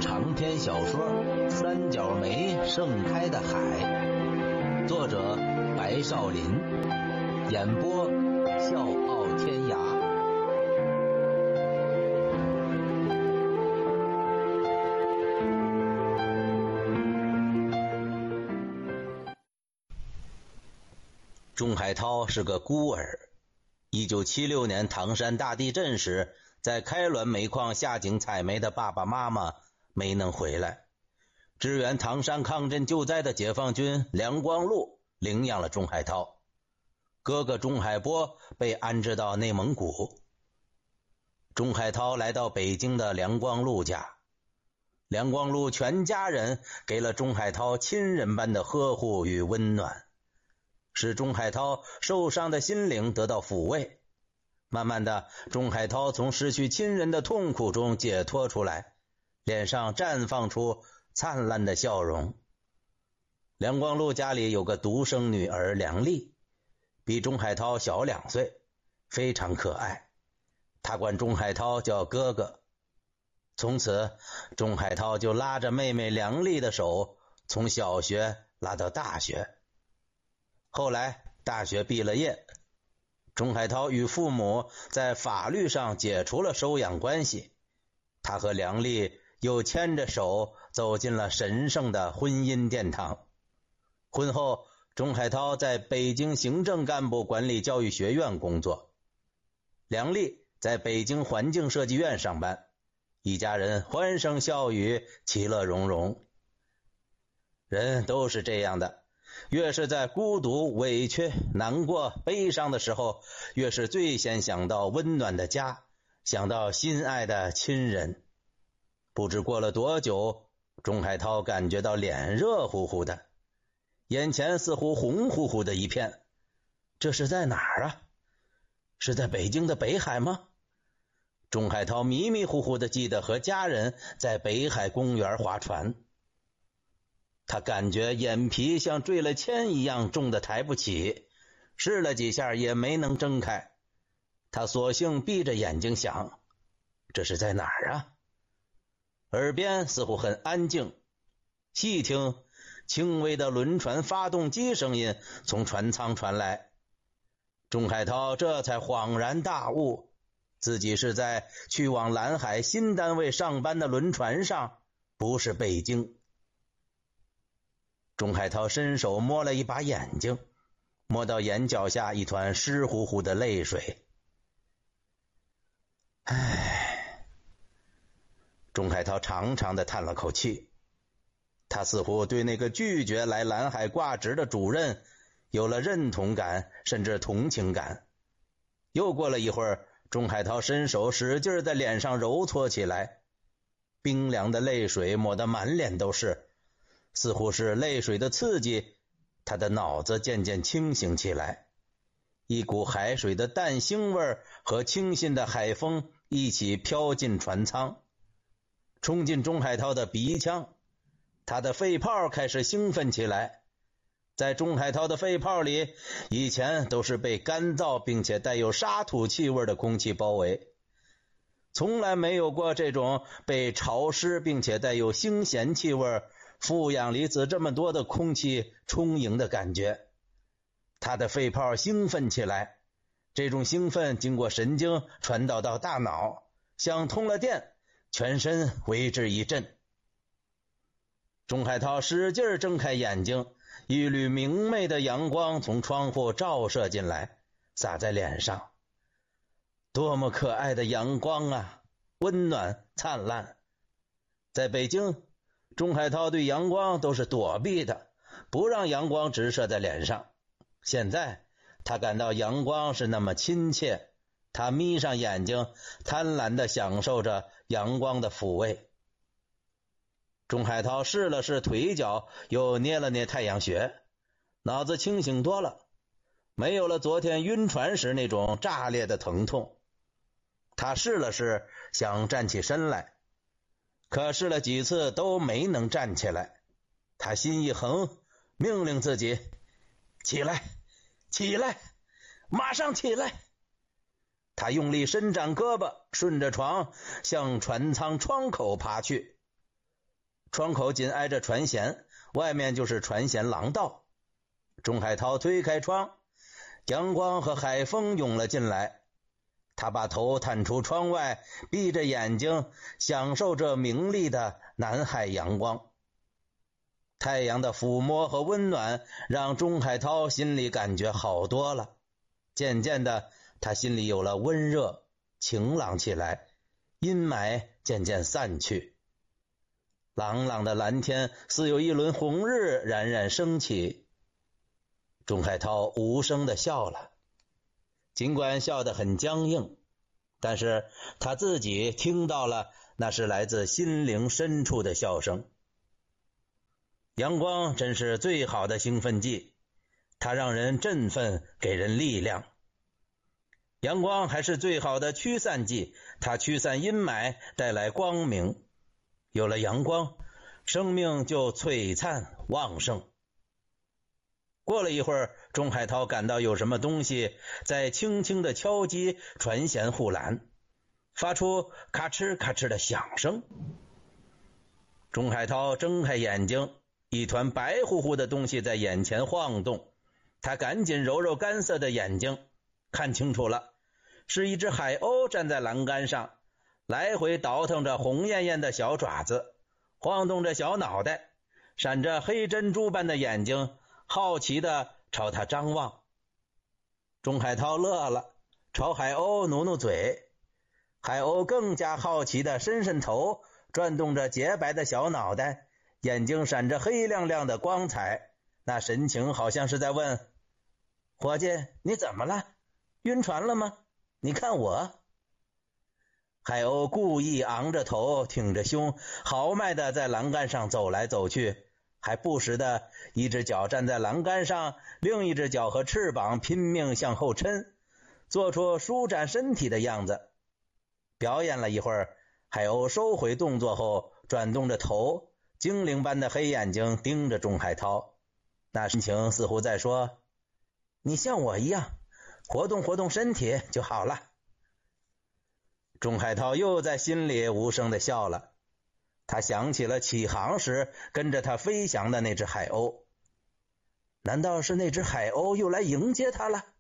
长篇小说《三角梅盛开的海》，作者白少林，演播笑傲天涯。钟海涛是个孤儿。1976年唐山大地震时，在开滦煤矿下井采煤的爸爸妈妈没能回来，支援唐山抗震救灾的解放军梁光禄领养了钟海涛，哥哥钟海波被安置到内蒙古。钟海涛来到北京的梁光禄家，梁光禄全家人给了钟海涛亲人般的呵护与温暖，使钟海涛受伤的心灵得到抚慰。慢慢的，钟海涛从失去亲人的痛苦中解脱出来，脸上绽放出灿烂的笑容。梁光禄家里有个独生女儿梁丽，比钟海涛小2岁，非常可爱。他管钟海涛叫哥哥。从此，钟海涛就拉着妹妹梁丽的手，从小学拉到大学。后来大学毕了业，钟海涛与父母在法律上解除了收养关系，他和梁丽又牵着手走进了神圣的婚姻殿堂。婚后，钟海涛在北京行政干部管理教育学院工作，梁丽在北京环境设计院上班，一家人欢声笑语，其乐融融。人都是这样的，越是在孤独、委屈、难过、悲伤的时候，越是最先想到温暖的家，想到心爱的亲人。不知过了多久，钟海涛感觉到脸热乎乎的，眼前似乎红乎乎的一片。这是在哪儿啊？是在北京的北海吗？钟海涛迷迷糊糊的记得和家人在北海公园划船。他感觉眼皮像坠了铅一样重的抬不起，试了几下也没能睁开。他索性闭着眼睛想，这是在哪儿啊？耳边似乎很安静，细听，轻微的轮船发动机声音从船舱传来。钟海涛这才恍然大悟，自己是在去往蓝海新单位上班的轮船上，不是北京。钟海涛伸手摸了一把眼睛，摸到眼角下一团湿乎乎的泪水。唉，钟海涛长长的叹了口气，他似乎对那个拒绝来蓝海挂职的主任有了认同感，甚至同情感。又过了一会儿，钟海涛伸手使劲在脸上揉搓起来，冰凉的泪水抹得满脸都是，似乎是泪水的刺激，他的脑子渐渐清醒起来。一股海水的淡腥味和清新的海风一起飘进船舱，冲进钟海涛的鼻腔，他的肺泡开始兴奋起来。在钟海涛的肺泡里，以前都是被干燥并且带有沙土气味的空气包围，从来没有过这种被潮湿并且带有腥咸气味、负氧离子这么多的空气充盈的感觉。他的肺泡兴奋起来，这种兴奋经过神经传导到大脑，像通了电，全身为之一振。钟海涛使劲睁开眼睛，一缕明媚的阳光从窗户照射进来，洒在脸上。多么可爱的阳光啊，温暖灿烂。在北京，钟海涛对阳光都是躲避的，不让阳光直射在脸上。现在他感到阳光是那么亲切，他眯上眼睛，贪婪地享受着阳光的抚慰。钟海涛试了试腿脚，又捏了捏太阳穴，脑子清醒多了，没有了昨天晕船时那种炸裂的疼痛。他试了试想站起身来，可试了几次都没能站起来。他心一横，命令自己起来，起来，马上起来。他用力伸展胳膊，顺着床向船舱窗口爬去。 窗口紧挨着船舷，外面就是船舷廊道。钟海涛推开窗，阳光和海风涌了进来。他把头探出窗外，闭着眼睛享受着明丽的南海阳光。太阳的抚摸和温暖让钟海涛心里感觉好多了。渐渐的，他心里有了温热，晴朗起来，阴霾渐渐散去。朗朗的蓝天似有一轮红日冉冉升起。钟海涛无声地笑了，尽管笑得很僵硬，但是他自己听到了，那是来自心灵深处的笑声。阳光真是最好的兴奋剂，它让人振奋，给人力量。阳光还是最好的驱散剂，它驱散阴霾，带来光明。有了阳光，生命就璀璨旺盛。过了一会儿，钟海涛感到有什么东西在轻轻地敲击船舷护栏，发出咔哧咔哧的响声。钟海涛睁开眼睛，一团白乎乎的东西在眼前晃动。他赶紧揉揉干涩的眼睛，看清楚了，是一只海鸥站在栏杆上，来回倒腾着红艳艳的小爪子，晃动着小脑袋，闪着黑珍珠般的眼睛，好奇地朝他张望。钟海涛乐了，朝海鸥努努嘴。海鸥更加好奇地伸伸头，转动着洁白的小脑袋，眼睛闪着黑亮亮的光彩，那神情好像是在问：伙计，你怎么了？晕船了吗？你看我。海鸥故意昂着头，挺着胸，豪迈地在栏杆上走来走去，还不时的一只脚站在栏杆上，另一只脚和翅膀拼命向后抻，做出舒展身体的样子。表演了一会儿，海鸥收回动作后，转动着头，精灵般的黑眼睛盯着钟海涛，那神情似乎在说：你像我一样，活动活动身体就好了。钟海涛又在心里无声地笑了，他想起了起航时跟着他飞翔的那只海鸥。难道是那只海鸥又来迎接他了？